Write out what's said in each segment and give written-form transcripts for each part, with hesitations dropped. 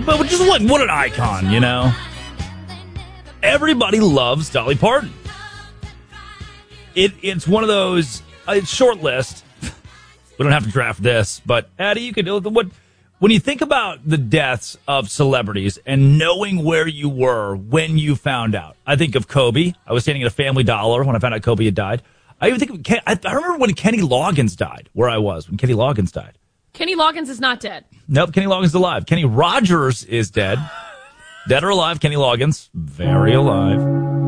But just what an icon, you know? Everybody loves Dolly Parton. It's one of those, it's short list. We don't have to draft this, but Addie, you could, when you think about the deaths of celebrities and knowing where you were when you found out, I think of Kobe. I was standing at a Family Dollar when I found out Kobe had died. I even think I remember when Kenny Loggins died, where I was when Kenny Loggins died. Kenny Loggins is not dead. Nope, Kenny Loggins is alive. Kenny Rogers is dead. Dead or alive, Kenny Loggins, very alive.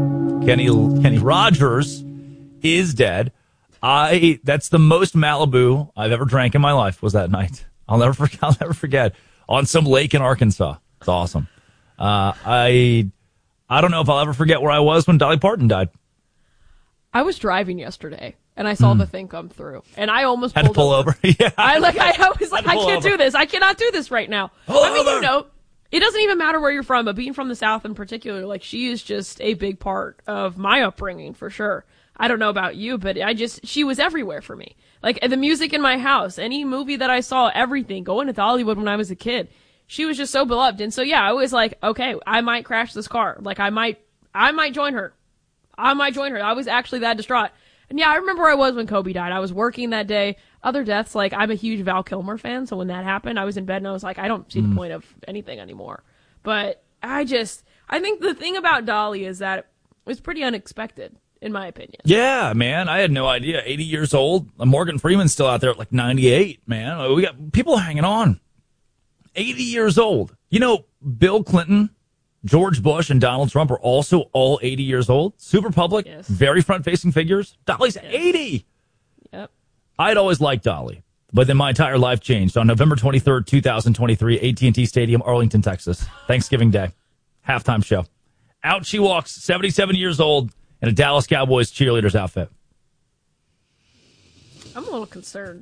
Kenny Rogers is dead. That's the most Malibu I've ever drank in my life was that night. I'll never forget. On some lake in Arkansas. It's awesome. I don't know if I'll ever forget where I was when Dolly Parton died. I was driving yesterday, and I saw the thing come through, and I almost had to pull over. Yeah, I was like, I can't do this. I cannot do this right now. I mean, you know, it doesn't even matter where you're from, but being from the South in particular, like, she is just a big part of my upbringing for sure. I don't know about you, but she was everywhere for me. Like, the music in my house, any movie that I saw, everything, going to Hollywood when I was a kid, she was just so beloved. And so, yeah, I was like, okay, I might crash this car. Like, I might join her. I was actually that distraught. And yeah, I remember where I was when Kobe died. I was working that day. Other deaths, like, I'm a huge Val Kilmer fan, so when that happened, I was in bed and I was like, I don't see the point of anything anymore. But I think the thing about Dolly is that it was pretty unexpected, in my opinion. Yeah, man, I had no idea. 80 years old. Morgan Freeman's still out there at like 98, man. We got people hanging on. 80 years old. You know, Bill Clinton, George Bush, and Donald Trump are also all 80 years old. Super public, yes. Very front-facing figures. Dolly's 80. Yep. I'd always liked Dolly, but then my entire life changed on November 23rd, 2023, AT&T Stadium, Arlington, Texas. Thanksgiving Day. Halftime show. Out she walks, 77 years old, in a Dallas Cowboys cheerleader's outfit. I'm a little concerned.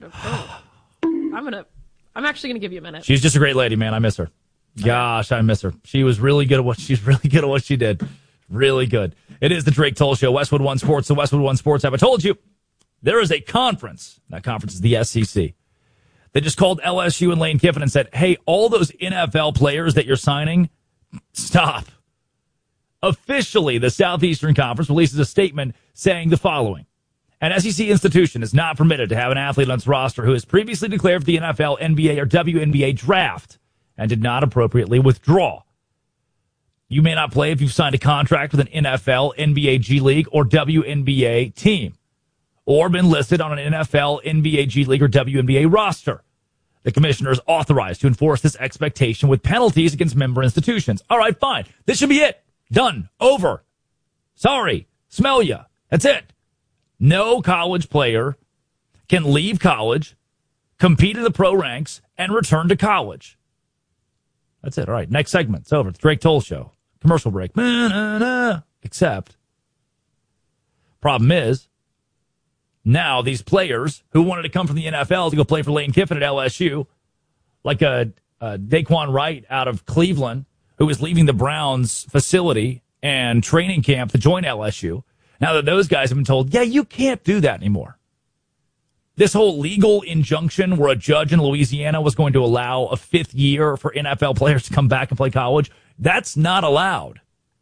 I'm actually gonna give you a minute. She's just a great lady, man. I miss her. Gosh, I miss her. She's really good at what she did. Really good. It is the Drake Toll Show, Westwood One Sports, the Westwood One Sports app. I told you, there is a conference. That conference is the SEC. They just called LSU and Lane Kiffin and said, hey, all those NFL players that you're signing, stop. Officially, the Southeastern Conference releases a statement saying the following. An SEC institution is not permitted to have an athlete on its roster who has previously declared for the NFL, NBA, or WNBA draft and did not appropriately withdraw. You may not play if you've signed a contract with an NFL, NBA, G League, or WNBA team, or been listed on an NFL, NBA, G League, or WNBA roster. The commissioner is authorized to enforce this expectation with penalties against member institutions. All right, fine. This should be it. Done. Over. Sorry. Smell ya. That's it. No college player can leave college, compete in the pro ranks, and return to college. That's it. All right. Next segment. It's over. It's Drake Toll Show. Commercial break. Except, problem is, now these players who wanted to come from the NFL to go play for Lane Kiffin at LSU, like a Daquan Wright out of Cleveland, who is leaving the Browns facility and training camp to join LSU. Now that those guys have been told, yeah, you can't do that anymore. This whole legal injunction where a judge in Louisiana was going to allow a fifth year for NFL players to come back and play college, that's not allowed.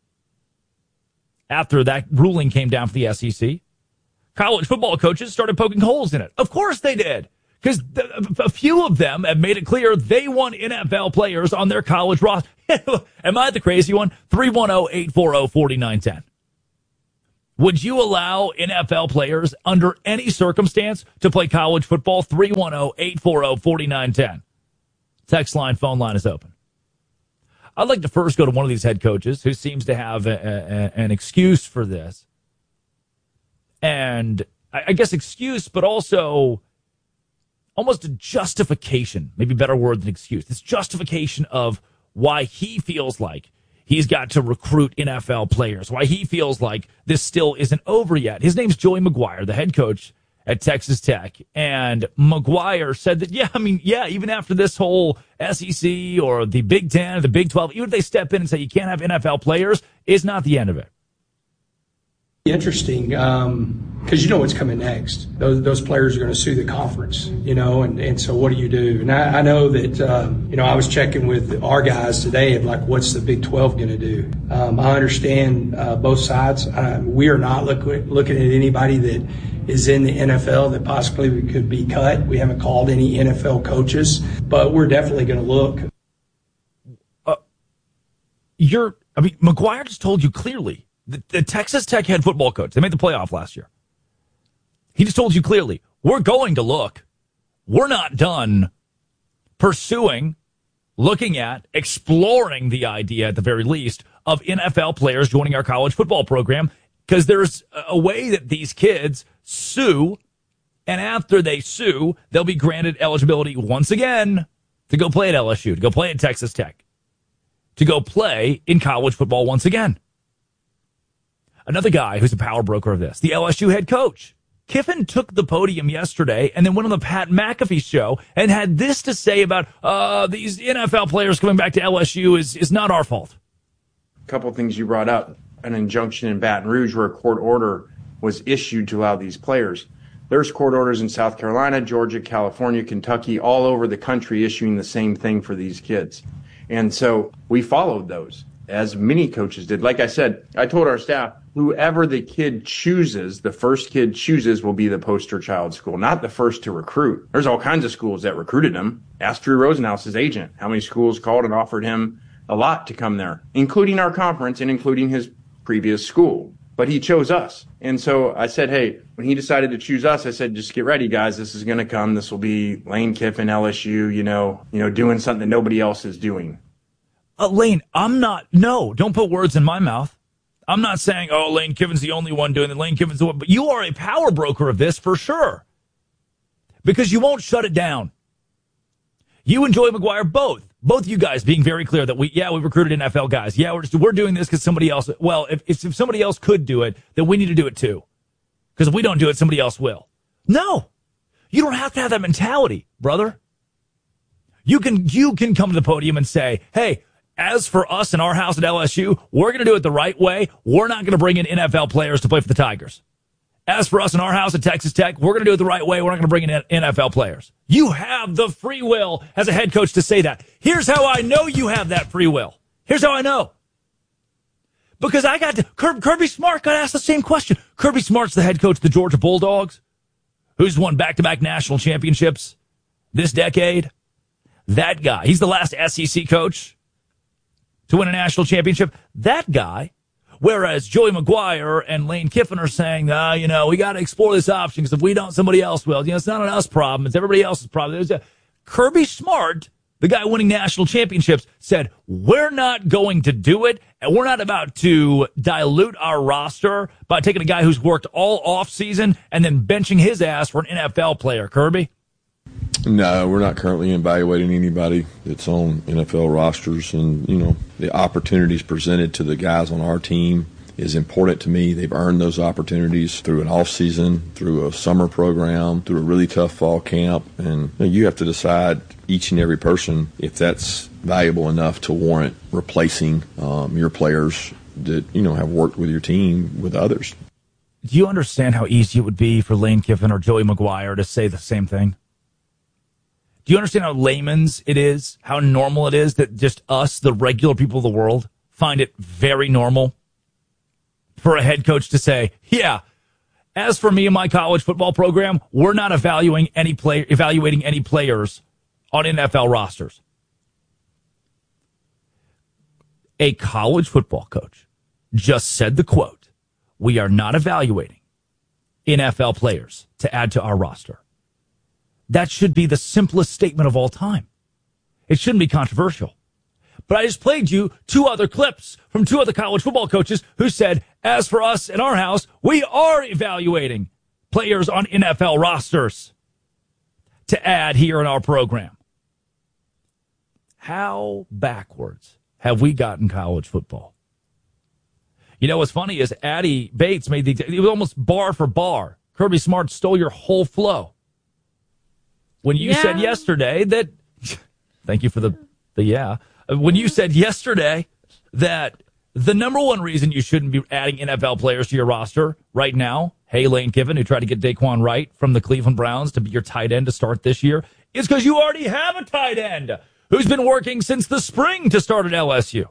After that ruling came down for the SEC, college football coaches started poking holes in it. Of course they did. Because a few of them have made it clear they want NFL players on their college roster. Am I the crazy one? 310-840-4910. Would you allow NFL players under any circumstance to play college football? 310-840-4910. Text line, phone line is open. I'd like to first go to one of these head coaches who seems to have an excuse for this. And I guess excuse, but also almost a justification, maybe a better word than excuse. This justification of why he feels like he's got to recruit NFL players, why he feels like this still isn't over yet. His name's Joey McGuire, the head coach at Texas Tech. And McGuire said that, even after this whole SEC or the Big Ten or the Big 12, even if they step in and say you can't have NFL players, is not the end of it. Interesting, because you know what's coming next. Those players are going to sue the conference, and so what do you do? And I know that, I was checking with our guys today of like, what's the Big 12 going to do? I understand both sides. We are not looking at anybody that is in the NFL that possibly could be cut. We haven't called any NFL coaches, but we're definitely going to look. McGuire just told you clearly. The Texas Tech head football coach, they made the playoff last year. He just told you clearly, we're going to look. We're not done pursuing, looking at, exploring the idea at the very least of NFL players joining our college football program, because there's a way that these kids sue, and after they sue, they'll be granted eligibility once again to go play at LSU, to go play at Texas Tech, to go play in college football once again. Another guy who's a power broker of this, the LSU head coach. Kiffin took the podium yesterday and then went on the Pat McAfee show and had this to say about these NFL players coming back to LSU is not our fault. A couple of things you brought up. An injunction in Baton Rouge where a court order was issued to allow these players. There's court orders in South Carolina, Georgia, California, Kentucky, all over the country issuing the same thing for these kids. And so we followed those, as many coaches did. Like I said, I told our staff, whoever the kid chooses, the first kid chooses will be the poster child school, not the first to recruit. There's all kinds of schools that recruited him. Ask Drew Rosenhaus, his agent, how many schools called and offered him a lot to come there, including our conference and including his previous school. But he chose us. And so I said, hey, when he decided to choose us, I said, just get ready, guys. This is going to come. This will be Lane Kiffin, LSU, doing something nobody else is doing. Lane, don't put words in my mouth. I'm not saying, Lane Kiffin's the only one doing it. Lane Kiffin's the one, but you are a power broker of this for sure. Because you won't shut it down. You and Joey McGuire both of you guys being very clear that we recruited NFL guys. Yeah, we're doing this because somebody else, if somebody else could do it, then we need to do it too. Because if we don't do it, somebody else will. No, you don't have to have that mentality, brother. You can come to the podium and say, hey, as for us in our house at LSU, we're going to do it the right way. We're not going to bring in NFL players to play for the Tigers. As for us in our house at Texas Tech, we're going to do it the right way. We're not going to bring in NFL players. You have the free will as a head coach to say that. Here's how I know you have that free will. Here's how I know. Because Kirby Smart got asked the same question. Kirby Smart's the head coach of the Georgia Bulldogs, who's won back-to-back national championships this decade. That guy, he's the last SEC coach to win a national championship. That guy, whereas Joey McGuire and Lane Kiffin are saying, we got to explore this option because if we don't, somebody else will. It's not an us problem. It's everybody else's problem. Kirby Smart, the guy winning national championships, said, we're not going to do it, and we're not about to dilute our roster by taking a guy who's worked all offseason and then benching his ass for an NFL player. Kirby? No, we're not currently evaluating anybody that's on NFL rosters, and the opportunities presented to the guys on our team is important to me. They've earned those opportunities through an off season, through a summer program, through a really tough fall camp, and you have to decide each and every person if that's valuable enough to warrant replacing your players that have worked with your team with others. Do you understand how easy it would be for Lane Kiffin or Joey McGuire to say the same thing? Do you understand how layman's it is, how normal it is that just us, the regular people of the world, find it very normal for a head coach to say, yeah, as for me and my college football program, we're not evaluating any players on NFL rosters. A college football coach just said the quote, we are not evaluating NFL players to add to our roster. That should be the simplest statement of all time. It shouldn't be controversial. But I just played you two other clips from two other college football coaches who said, as for us in our house, we are evaluating players on NFL rosters to add here in our program. How backwards have we gotten college football? What's funny is Addie Bates it was almost bar for bar. Kirby Smart stole your whole flow. When you said yesterday that, thank you for the yeah. When you said yesterday that The number one reason you shouldn't be adding NFL players to your roster right now, hey, Lane Kiffin, who tried to get Daquan Wright from the Cleveland Browns to be your tight end to start this year, is because you already have a tight end who's been working since the spring to start at LSU.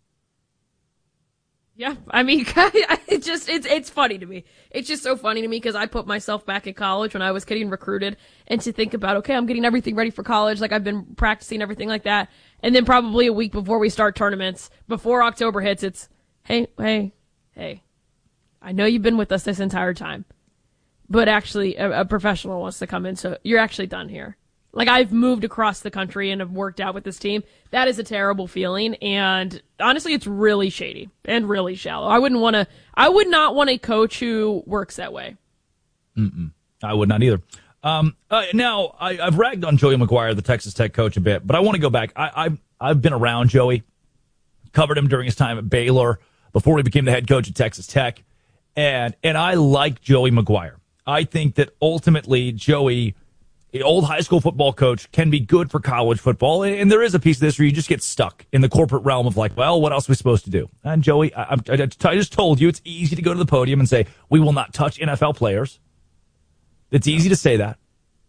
Yeah, I mean, it's funny to me. It's just so funny to me because I put myself back in college when I was getting recruited, and to think about, okay, I'm getting everything ready for college, like I've been practicing everything like that, and then probably a week before we start tournaments, before October hits, it's, hey, I know you've been with us this entire time, but actually a professional wants to come in, so you're actually done here. Like, I've moved across the country and have worked out with this team. That is a terrible feeling, and honestly, it's really shady and really shallow. I would not want a coach who works that way. I would not either. Now, I've ragged on Joey McGuire, the Texas Tech coach, a bit, but I want to go back. I've been around Joey, covered him during his time at Baylor before he became the head coach at Texas Tech, and I like Joey McGuire. I think that ultimately Joey, the old high school football coach, can be good for college football. And there is a piece of this where you just get stuck in the corporate realm of like, well, what else are we supposed to do? And Joey, I just told you it's easy to go to the podium and say, we will not touch NFL players. It's easy to say that.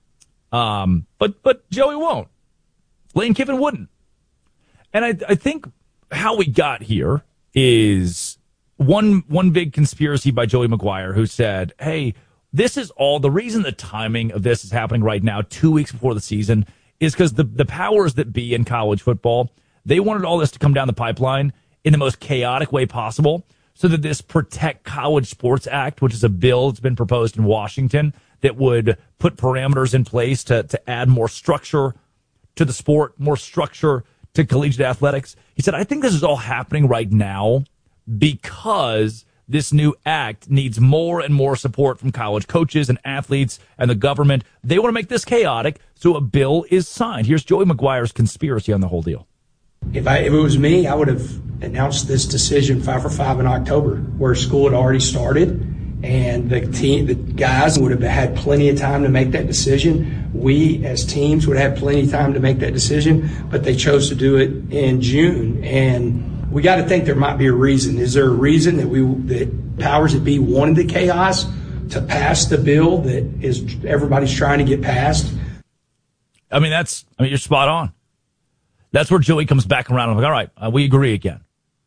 But Joey won't. Lane Kiffin wouldn't. And I think how we got here is one big conspiracy by Joey McGuire, who said, hey, this is all the reason the timing of this is happening right now, 2 weeks before the season, is because the powers that be in college football, they wanted all this to come down the pipeline in the most chaotic way possible so that this Protect College Sports Act, which is a bill that's been proposed in Washington that would put parameters in place to add more structure to the sport, more structure to collegiate athletics. He said, I think this is all happening right now because this new act needs more and more support from college coaches and athletes and the government. They want to make this chaotic, so a bill is signed. Here's Joey McGuire's conspiracy on the whole deal. If it was me, I would have announced this decision 5 for 5 in October, where school had already started, and the guys would have had plenty of time to make that decision. We, as teams, would have plenty of time to make that decision, but they chose to do it in June, and we got to think there might be a reason. Is there a reason that powers that be wanted the chaos to pass the bill that is everybody's trying to get passed? I mean, you're spot on. That's where Joey comes back around. I'm like, all right, we agree again.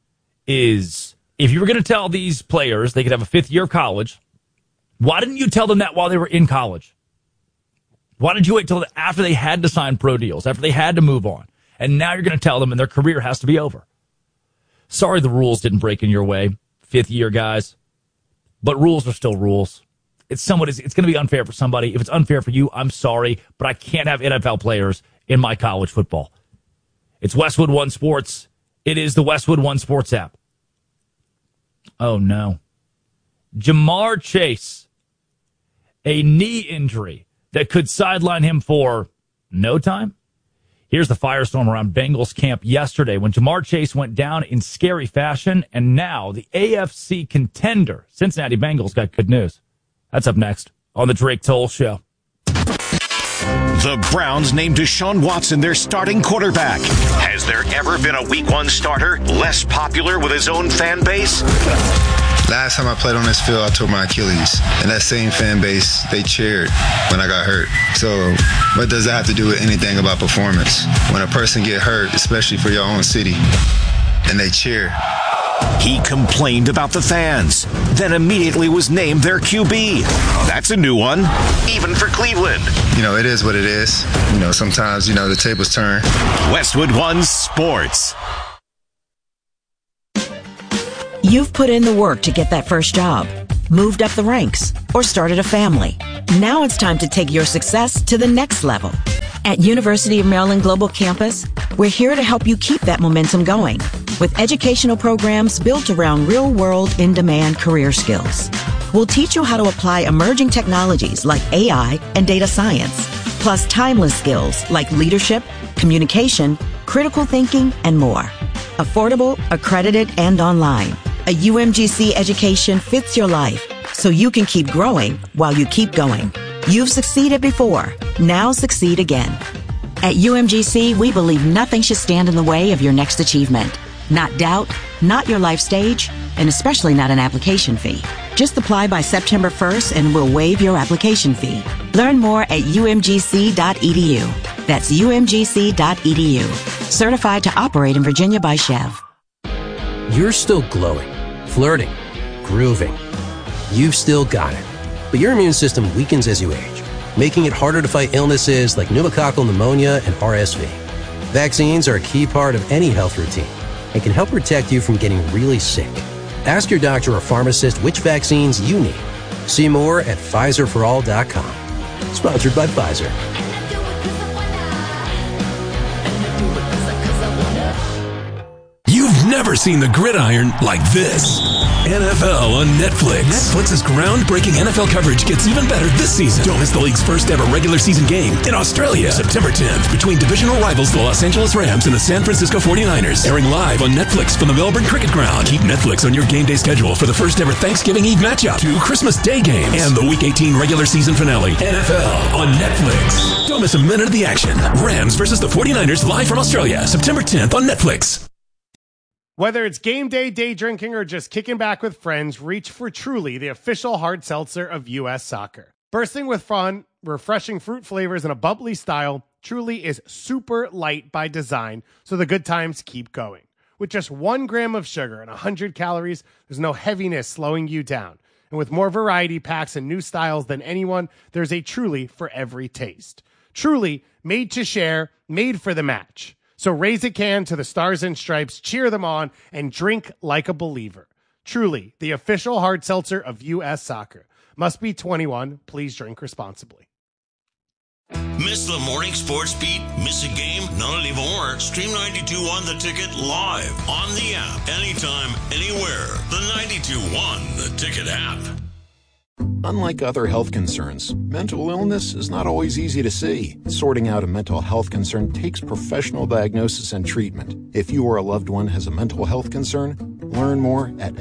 Is if you were going to tell these players they could have a fifth year of college, why didn't you tell them that while they were in college? Why did you wait till after they had to sign pro deals, after they had to move on? And now you're going to tell them and their career has to be over. Sorry the rules didn't break in your way, fifth year guys, but rules are still rules. It's going to be unfair for somebody. If it's unfair for you, I'm sorry, but I can't have NFL players in my college football. It's Westwood One Sports. It is the Westwood One Sports app. Oh no. Ja'Marr Chase, a knee injury that could sideline him for no time. Here's the firestorm around Bengals camp yesterday when Ja'Marr Chase went down in scary fashion, and now the AFC contender, Cincinnati Bengals, got good news. That's up next on the Drake Toll Show. The Browns named Deshaun Watson their starting quarterback. Has there ever been a Week 1 starter less popular with his own fan base? Last time I played on this field, I tore my Achilles. And that same fan base, they cheered when I got hurt. So what does that have to do with anything about performance? When a person get hurt, especially for your own city, and they cheer. He complained about the fans, then immediately was named their QB. That's a new one, even for Cleveland. It is what it is. Sometimes, the tables turn. Westwood One Sports. You've put in the work to get that first job, moved up the ranks, or started a family. Now it's time to take your success to the next level. At University of Maryland Global Campus, we're here to help you keep that momentum going with educational programs built around real-world, in-demand career skills. We'll teach you how to apply emerging technologies like AI and data science, plus timeless skills like leadership, communication, critical thinking, and more. Affordable, accredited, and online. A UMGC education fits your life, so you can keep growing while you keep going. You've succeeded before. Now succeed again. At UMGC, we believe nothing should stand in the way of your next achievement. Not doubt, not your life stage, and especially not an application fee. Just apply by September 1st and we'll waive your application fee. Learn more at umgc.edu. That's umgc.edu. Certified to operate in Virginia by Chev. You're still glowing, flirting, grooving. You've still got it. But your immune system weakens as you age, making it harder to fight illnesses like pneumococcal pneumonia and RSV. Vaccines are a key part of any health routine and can help protect you from getting really sick. Ask your doctor or pharmacist which vaccines you need. See more at PfizerForAll.com. Sponsored by Pfizer. You've never seen the gridiron like this. NFL on Netflix. Netflix's groundbreaking NFL coverage gets even better this season. Don't miss the league's first ever regular season game in Australia, September 10th, between divisional rivals the Los Angeles Rams and the San Francisco 49ers. Airing live on Netflix from the Melbourne Cricket Ground. Keep Netflix on your game day schedule for the first ever Thanksgiving Eve matchup, 2 Christmas Day games, and the Week 18 regular season finale. NFL on Netflix. Don't miss a minute of the action. Rams versus the 49ers live from Australia, September 10th on Netflix. Whether it's game day, day drinking, or just kicking back with friends, reach for Truly, the official hard seltzer of U.S. Soccer. Bursting with fun, refreshing fruit flavors, and a bubbly style, Truly is super light by design, so the good times keep going. With just 1 gram of sugar and 100 calories, there's no heaviness slowing you down. And with more variety packs and new styles than anyone, there's a Truly for every taste. Truly, made to share, made for the match. So raise a can to the Stars and Stripes, cheer them on, and drink like a believer. Truly, the official hard seltzer of U.S. Soccer. Must be 21. Please drink responsibly. Miss the morning sports beat? Miss a game? Not anymore. Stream 92.1 The Ticket live on the app. Anytime, anywhere. The 92.1 The Ticket app. Unlike other health concerns, mental illness is not always easy to see. Sorting out a mental health concern takes professional diagnosis and treatment. If you or a loved one has a mental health concern, learn more at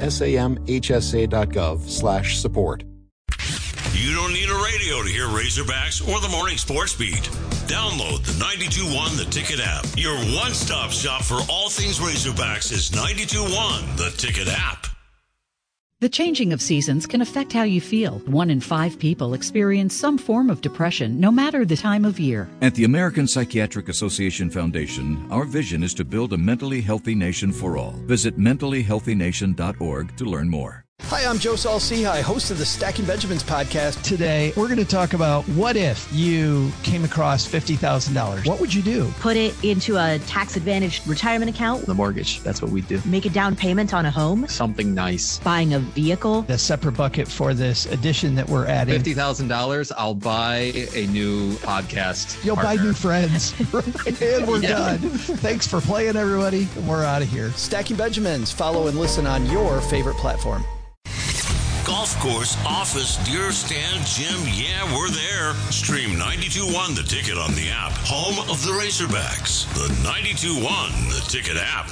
samhsa.gov/support. You don't need a radio to hear Razorbacks or the morning sports beat. Download the 92.1 The Ticket app. Your one-stop shop for all things Razorbacks is 92.1 The Ticket app. The changing of seasons can affect how you feel. 1 in 5 people experience some form of depression, no matter the time of year. At the American Psychiatric Association Foundation, our vision is to build a mentally healthy nation for all. Visit mentallyhealthynation.org to learn more. Hi, I'm Joe Saul-Sehy, host of the Stacking Benjamins podcast. Today, we're going to talk about what if you came across $50,000. What would you do? Put it into a tax-advantaged retirement account. The mortgage, that's what we do. Make a down payment on a home. Something nice. Buying a vehicle. A separate bucket for this addition that we're adding. $50,000, I'll buy a new podcast You'll partner. buy new friends. And we're done. Thanks for playing, everybody. We're out of here. Stacking Benjamins. Follow and listen on your favorite platform. Golf course, office, deer stand, gym, yeah, we're there. Stream 92.1 The Ticket on the app. Home of the Razorbacks. The 92.1 The Ticket app.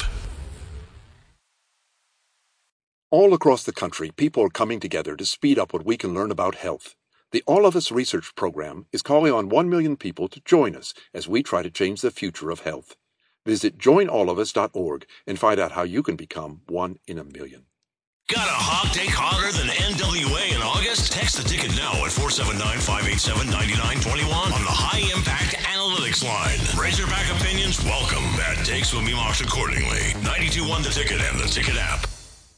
All across the country, people are coming together to speed up what we can learn about health. The All of Us Research Program is calling on 1 million people to join us as we try to change the future of health. Visit joinallofus.org and find out how you can become 1 in a million. Got a hot take hotter than NWA in August? Text the ticket now at 479-587-9921 on the High Impact Analytics line. Razorback opinions welcome. Bad takes will be marked accordingly. 92.1 The Ticket and the Ticket app.